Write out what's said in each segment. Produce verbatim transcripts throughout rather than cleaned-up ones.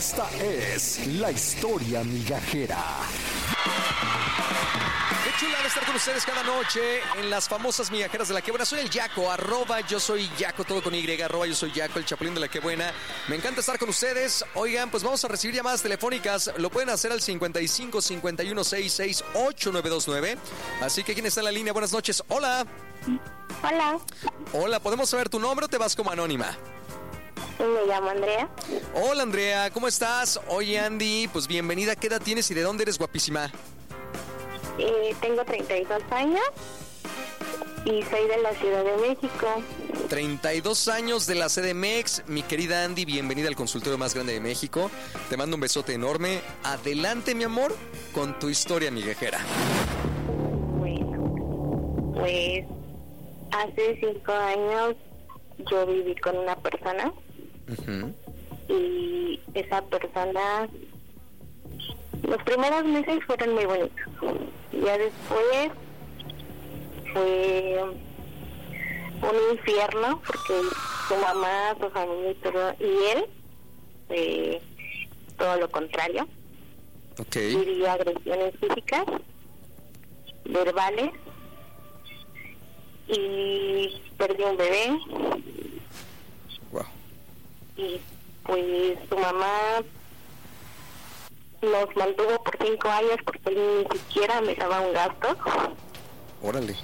Esta es la historia migajera. Qué chula de estar con ustedes cada noche en las famosas migajeras de la que buena. Soy el Yaco, arroba yo soy Yaco, todo con Y, arroba yo soy Yaco, el chapulín de la que buena. Me encanta estar con ustedes. Oigan, pues vamos a recibir llamadas telefónicas. Lo pueden hacer al cincuenta y cinco, cincuenta y uno, sesenta y seis, ochenta y nueve veintinueve. Así que, ¿quién está en la línea? Buenas noches. Hola. Hola. Hola, ¿podemos saber tu nombre o te vas como anónima? Me llamo Andrea. Hola, Andrea, ¿cómo estás? Oye, Andy, pues bienvenida. ¿Qué edad tienes y de dónde eres, guapísima? Eh, tengo treinta y dos años y soy de la Ciudad de México. treinta y dos años de la C D M X. Mi querida Andy, bienvenida al consultorio más grande de México. Te mando un besote enorme. Adelante, mi amor, con tu historia migajera. Bueno, pues hace cinco años yo viví con una persona. Uh-huh. Y esa persona, los primeros meses fueron muy bonitos. Ya después fue un infierno porque su mamá, su familia y todo, y él, eh, todo lo contrario. Okay. Vivía agresiones físicas, verbales, y perdió un bebé. Wow. Y pues su mamá nos mantuvo por cinco años porque él ni siquiera me daba un gasto. Órale.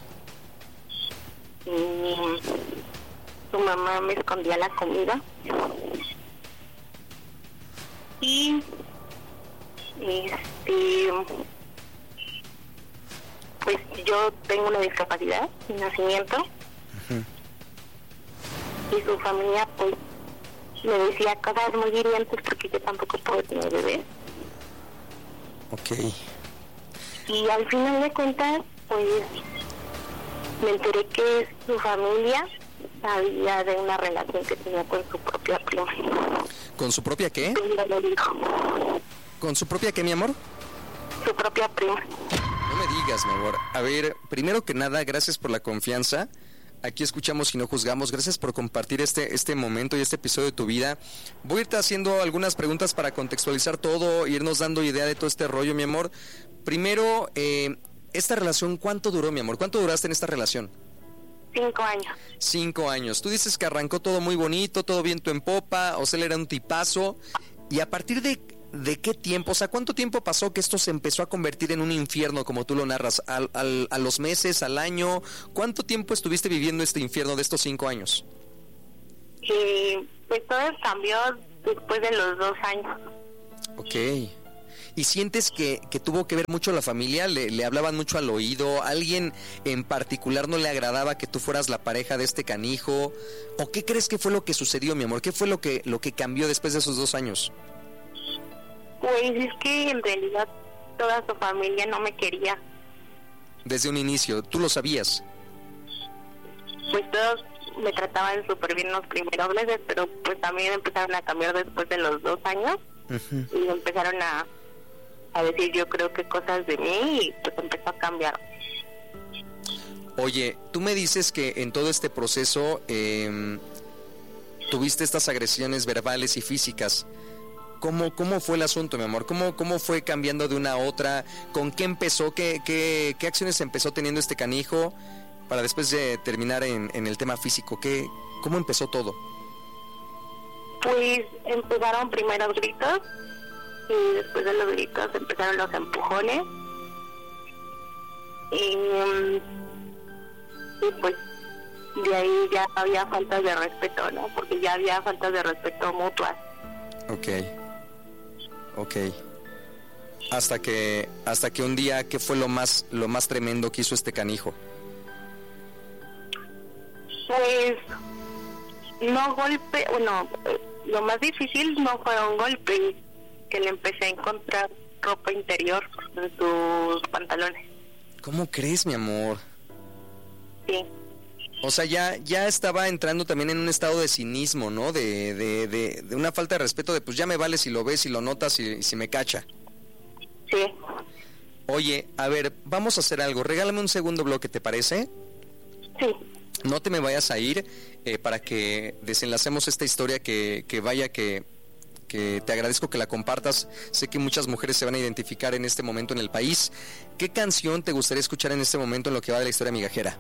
Y su mamá me escondía la comida. Y este pues yo tengo una discapacidad de nacimiento. Uh-huh. Y su familia pues me decía cosas muy hirientes porque yo tampoco puedo tener bebés. Okay. Y al final de cuentas, pues me enteré que su familia sabía de una relación que tenía con su propia prima. ¿Con su propia qué? Ella lo dijo. ¿Con su propia qué, mi amor? Su propia prima. No me digas, mi amor. A ver, primero que nada, gracias por la confianza. Aquí escuchamos y no juzgamos. Gracias por compartir este, este momento y este episodio de tu vida. Voy a irte haciendo algunas preguntas para contextualizar todo, irnos dando idea de todo este rollo, mi amor. Primero, eh, esta relación, ¿cuánto duró, mi amor? ¿Cuánto duraste en esta relación? Cinco años. Cinco años. Tú dices que arrancó todo muy bonito, todo viento en popa, o sea, él era un tipazo. Y a partir de... ¿De qué tiempo? O sea, ¿cuánto tiempo pasó que esto se empezó a convertir en un infierno, como tú lo narras? ¿Al, al, ¿A los meses, al año? ¿Cuánto tiempo estuviste viviendo este infierno de estos cinco años? Eh, pues todo cambió después de los dos años. Ok. ¿Y sientes que, que tuvo que ver mucho la familia? ¿Le, ¿Le hablaban mucho al oído? ¿Alguien en particular no le agradaba que tú fueras la pareja de este canijo? ¿O qué crees que fue lo que sucedió, mi amor? ¿Qué fue lo que, lo que cambió después de esos dos años? Pues es que en realidad toda su familia no me quería. Desde un inicio, ¿tú lo sabías? Pues todos me trataban súper bien los primeros meses, pero pues también empezaron a cambiar después de los dos años. Uh-huh. Y empezaron a, a decir yo creo que cosas de mí y pues empezó a cambiar. Oye, tú me dices que en todo este proceso eh, tuviste estas agresiones verbales y físicas. ¿Cómo, ¿Cómo fue el asunto, mi amor? ¿Cómo, cómo fue cambiando de una a otra? ¿Con qué empezó? ¿Qué, qué, qué acciones empezó teniendo este canijo para después de terminar en, en el tema físico? ¿Qué, ¿Cómo empezó todo? Pues empezaron primero gritos y después de los gritos empezaron los empujones. Y, y pues de ahí ya había faltas de respeto, ¿no? Porque ya había faltas de respeto mutuas. Okay. Ok. Hasta que hasta que un día, ¿qué fue lo más lo más tremendo que hizo este canijo? Pues no golpe, bueno, lo más difícil no fueron golpes, que le empecé a encontrar ropa interior en sus pantalones. ¿Cómo crees, mi amor? Sí. O sea, ya ya estaba entrando también en un estado de cinismo, ¿no? De, de, de, de una falta de respeto, de pues ya me vale si lo ves, si lo notas y, y si me cacha. Sí. Oye, a ver, vamos a hacer algo. Regálame un segundo bloque, ¿te parece? Sí. No te me vayas a ir eh, para que desenlacemos esta historia que, que vaya que, que te agradezco que la compartas. Sé que muchas mujeres se van a identificar en este momento en el país. ¿Qué canción te gustaría escuchar en este momento en lo que va de la historia migajera?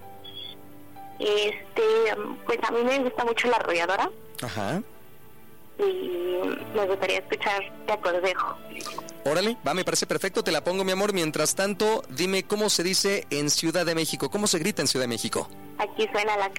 Este, pues a mí me gusta mucho La Arrolladora. Ajá. Y me gustaría escuchar Te Aconsejo. Órale, va, me parece perfecto, te la pongo, mi amor. Mientras tanto, dime cómo se dice en Ciudad de México, cómo se grita en Ciudad de México. Aquí suena la